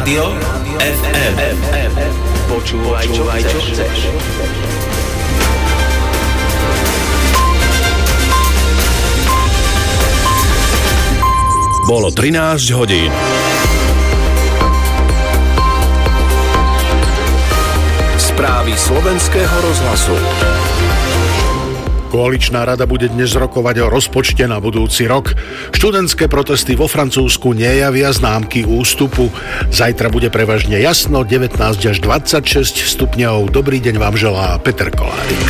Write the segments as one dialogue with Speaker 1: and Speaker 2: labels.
Speaker 1: Rádio FM. Počúvaj, čo chceš.
Speaker 2: Bolo 13 hodín. Správy slovenského rozhlasu.
Speaker 3: Koaličná rada bude dnes rokovať o rozpočte na budúci rok. Študentské protesty vo Francúzsku nejavia známky ústupu. Zajtra bude prevažne jasno, 19 až 26 stupňov. Dobrý deň vám želá Peter Kolárik.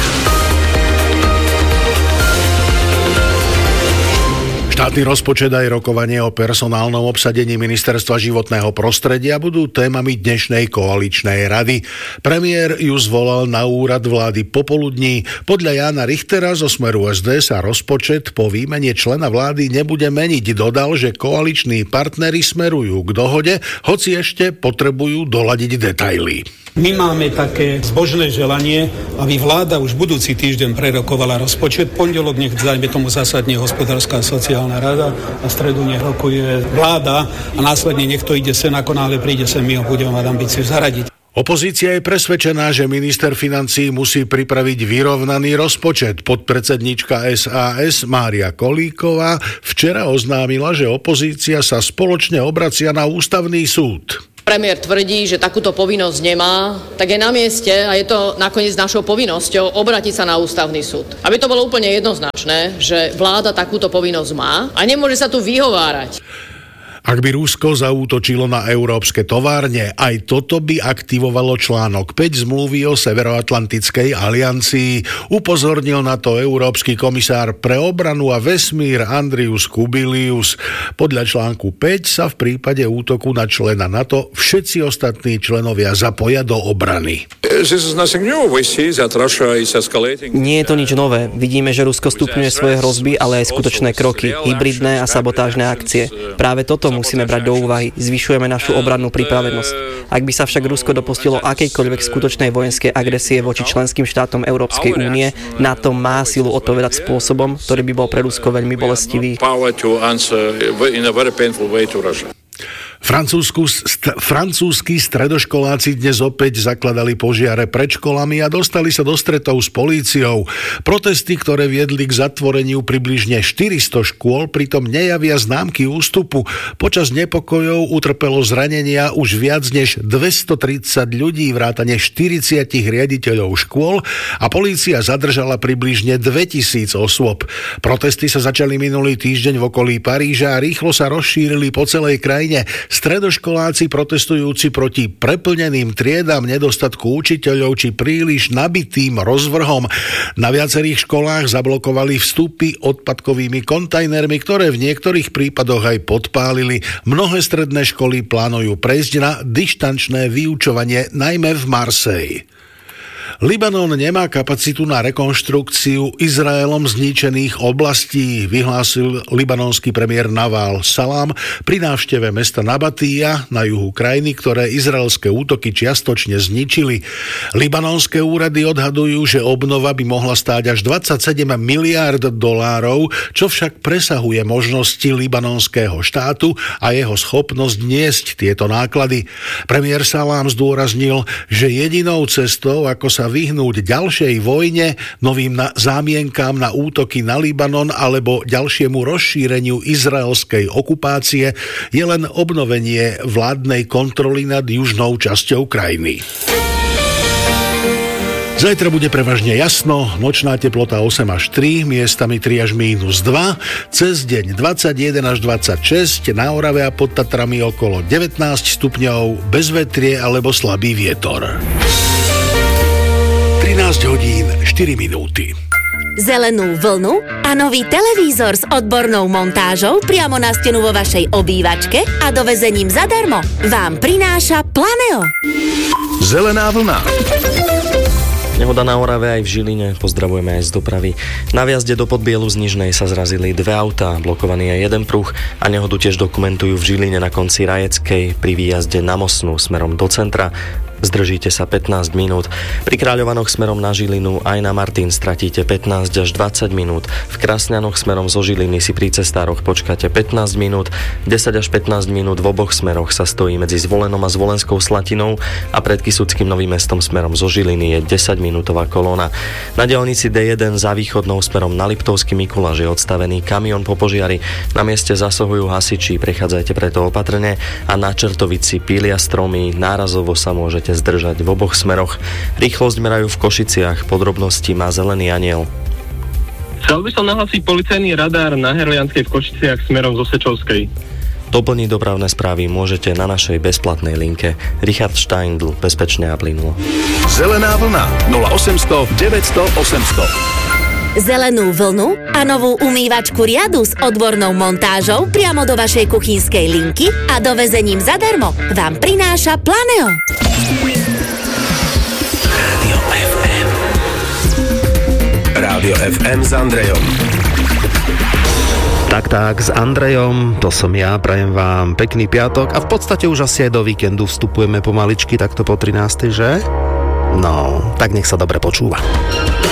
Speaker 3: Štátny rozpočet aj rokovanie o personálnom obsadení Ministerstva životného prostredia budú témami dnešnej koaličnej rady. Premiér ju zvolal na úrad vlády popoludní. Podľa Jána Richtera zo Smeru SD sa rozpočet po výmene člena vlády nebude meniť. Dodal, že koaliční partneri smerujú k dohode, hoci ešte potrebujú doladiť detaily.
Speaker 4: My máme také zbožné želanie, aby vláda už budúci týždeň prerokovala rozpočet. Pondelok nech dajme tomu zasadne hospodárska a sociálna rada a v stredu nech rokuje vláda a následne nech to ide sem, ako náhle príde sem, my ho budeme mať ambíciu zaradiť.
Speaker 3: Opozícia je presvedčená, že minister financií musí pripraviť vyrovnaný rozpočet. Podpredsedníčka SAS Mária Kolíková včera oznámila, že opozícia sa spoločne obracia na ústavný súd.
Speaker 5: Premiér tvrdí, že takúto povinnosť nemá, tak je na mieste a je to nakoniec našou povinnosťou obrátiť sa na ústavný súd. Aby to bolo úplne jednoznačné, že vláda takúto povinnosť má a nemôže sa tu vyhovárať.
Speaker 3: Ak by Rusko zaútočilo na európske továrne, aj toto by aktivovalo článok 5 zmluvy o Severoatlantickej aliancii. Upozornil na to európsky komisár pre obranu a vesmír Andrius Kubilius. Podľa článku 5 sa v prípade útoku na člena NATO všetci ostatní členovia zapoja do obrany.
Speaker 6: Nie je to nič nové. Vidíme, že Rusko stupňuje svoje hrozby, ale aj skutočné kroky, hybridné a sabotážne akcie. Práve toto musíme brať do úvahy. Zvyšujeme našu obrannú pripravenosť. Ak by sa však Rusko dopustilo akejkoľvek skutočnej vojenskej agresie voči členským štátom Európskej únie, NATO má silu odpovedať spôsobom, ktorý by bol pre Rusko veľmi bolestivý.
Speaker 3: Francúzski stredoškoláci dnes opäť zakladali požiare pred školami a dostali sa do stretov s políciou. Protesty, ktoré viedli k zatvoreniu približne 400 škôl, pritom nejavia známky ústupu. Počas nepokojov utrpelo zranenia už viac než 230 ľudí, vrátane 40 riaditeľov škôl a polícia zadržala približne 2000 osôb. Protesty sa začali minulý týždeň v okolí Paríža a rýchlo sa rozšírili po celej krajine. Stredoškoláci protestujúci proti preplneným triedám, nedostatku učiteľov či príliš nabitým rozvrhom na viacerých školách zablokovali vstupy odpadkovými kontajnermi, ktoré v niektorých prípadoch aj podpálili. Mnohé stredné školy plánujú prejsť na dištančné vyučovanie, najmä v Marseille. Libanon nemá kapacitu na rekonštrukciu Izraelom zničených oblastí, vyhlásil libanonský premiér Naval Salam pri návšteve mesta Nabatija na juhu krajiny, ktoré izraelské útoky čiastočne zničili. Libanonské úrady odhadujú, že obnova by mohla stáť až $27 miliárd, čo však presahuje možnosti libanonského štátu a jeho schopnosť niesť tieto náklady. Premiér Salam zdôraznil, že jedinou cestou, ako sa vyhnúť ďalšej vojne, novým zámienkám na útoky na Libanon alebo ďalšiemu rozšíreniu izraelskej okupácie, je len obnovenie vládnej kontroly nad južnou časťou krajiny. Zajtra bude prevažne jasno, nočná teplota 8 až 3, miestami 3 až -2, cez deň 21 až 26, na Orave a pod Tatrami okolo 19 stupňov, bez vetrie alebo slabý vietor. 13 hodín 4 minúty.
Speaker 7: Zelenú vlnu a nový televízor s odbornou montážou priamo na stenu vo vašej obývačke a dovezením zadarmo vám prináša Planeo.
Speaker 2: Zelená vlna.
Speaker 6: Nehoda na Orave aj v Žiline, pozdravujeme aj z dopravy. Na vjazde do Podbielu z Nižnej sa zrazili dve autá, blokovaný je jeden pruh a nehodu tiež dokumentujú v Žiline na konci Rajeckej pri výjazde na Mosnu smerom do centra.
Speaker 8: zdržíte sa 15 minút. Pri Kráľovanoch smerom na Žilinu aj na Martin stratíte 15 až 20 minút. V Krasňanoch smerom zo Žiliny si pri cestároch počkáte 15 minút. 10 až 15 minút v oboch smeroch sa stojí medzi Zvolenom a Zvolenskou Slatinou a pred Kysuckým Novým Mestom smerom zo Žiliny je 10-minútová kolóna. Na diaľnici D1 za východnou smerom na Liptovský Mikuláš je odstavený kamión po požiari. Na mieste zasahujú hasiči, prechádzajte preto opatrne a na Čertovici pília stromy, nárazovo sa môžete zdržať v oboch smeroch. Rýchlosť merajú v Košiciach, podrobnosti má Zelený aniel.
Speaker 9: Chcel by som nahlásiť policajný radár na Herlianskej v Košiciach smerom zo Sečovskej.
Speaker 8: Doplniť dopravné správy môžete na našej bezplatnej linke. Richard Steindl, bezpečne a plynulo.
Speaker 2: Zelená vlna 0800 900 800.
Speaker 7: Zelenú vlnu a novú umývačku riadu s odbornou montážou priamo do vašej kuchynskej linky a dovezením zadarmo vám prináša Planeo.
Speaker 2: Rádio FM s Andrejom.
Speaker 3: Tak, s Andrejom, to som ja, prajem vám pekný piatok a v podstate už asi aj do víkendu vstupujeme pomaličky, takto po 13, že? No, tak nech sa dobre počúva.